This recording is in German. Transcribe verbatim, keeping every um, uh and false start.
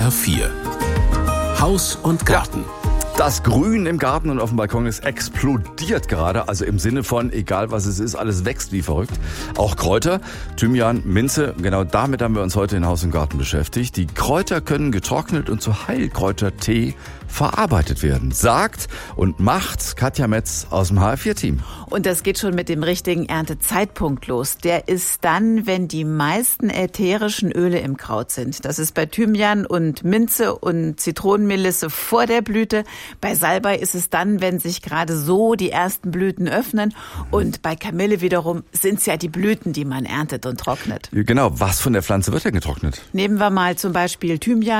R vier. Haus und Garten. Ja. Das Grün im Garten und auf dem Balkon ist explodiert gerade, also im Sinne von, egal was es ist, alles wächst wie verrückt. Auch Kräuter, Thymian, Minze, genau damit haben wir uns heute in Haus und Garten beschäftigt. Die Kräuter können getrocknet und zu Heilkräutertee verarbeitet werden, sagt und macht Katja Metz aus dem H R vier Team. Und das geht schon mit dem richtigen Erntezeitpunkt los. Der ist dann, wenn die meisten ätherischen Öle im Kraut sind. Das ist bei Thymian und Minze und Zitronenmelisse vor der Blüte. Bei Salbei ist es dann, wenn sich gerade so die ersten Blüten öffnen. Und bei Kamille wiederum sind es ja die Blüten, die man erntet und trocknet. Genau, was von der Pflanze wird denn getrocknet? Nehmen wir mal zum Beispiel Thymian.